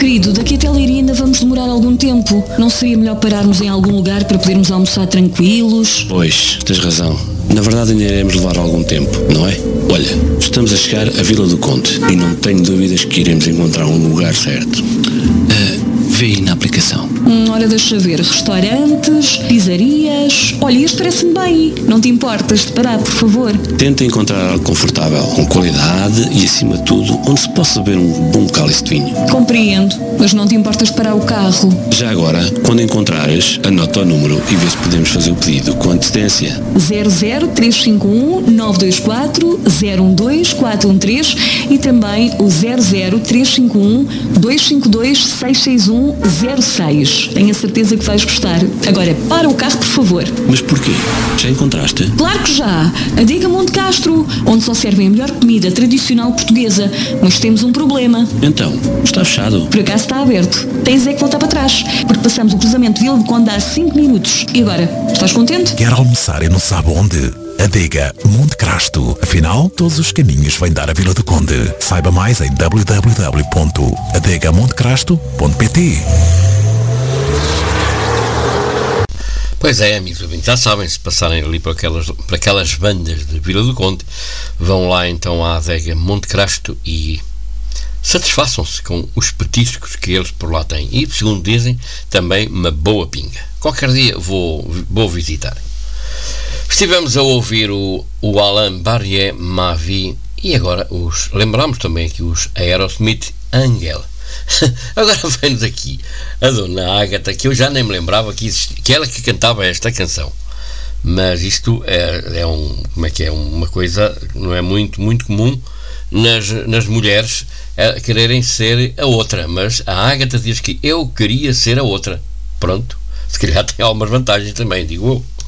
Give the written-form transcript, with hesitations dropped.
Querido, daqui até Leiria ainda vamos demorar algum tempo. Não seria melhor pararmos em algum lugar para podermos almoçar tranquilos? Pois, tens razão. Na verdade ainda iremos levar algum tempo, não é? Olha, estamos a chegar à Vila do Conde e não tenho dúvidas que iremos encontrar um lugar certo. Vê aí na aplicação. Ora, deixa ver. Restaurantes, pizzarias... Olha, este parece-me bem. Não te importas de parar, por favor? Tenta encontrar algo confortável, com qualidade e, acima de tudo, onde se possa beber um bom cálice de vinho. Compreendo, mas não te importas de parar o carro? Já agora, quando encontrares, anota o número e vê se podemos fazer o pedido com antecedência. 00351 924 012 413 e também o 00351 252 661 06. Tenho a certeza que vais gostar. Agora, para o carro, por favor. Mas porquê? Já encontraste? Claro que já! Adega Monte Castro, onde só servem a melhor comida tradicional portuguesa. Mas temos um problema. Então, está fechado? Por acaso está aberto. Tens é que voltar para trás, porque passamos o cruzamento de Vila do Conde há 5 minutos. E agora, estás contente? Quer almoçar e não sabe onde? Adega Monte Castro. Afinal, todos os caminhos vêm dar à Vila do Conde. Saiba mais em www.adegamontecrasto.pt. Pois é, amigos ouvintes, já sabem, se passarem ali por aquelas bandas de Vila do Conde, vão lá então à adega Monte Crasto e satisfaçam-se com os petiscos que eles por lá têm. E, segundo dizem, também uma boa pinga. Qualquer dia vou visitar. Estivemos a ouvir o Alain Barrière Mavi e agora lembramos também aqui os Aerosmith Angel. Agora vem-nos aqui a dona Ágata, que eu já nem me lembrava que ela que cantava esta canção, mas isto é uma coisa não é muito comum nas mulheres quererem ser a outra, mas a Ágata diz que eu queria ser a outra. Pronto, se calhar tem algumas vantagens também, digo eu.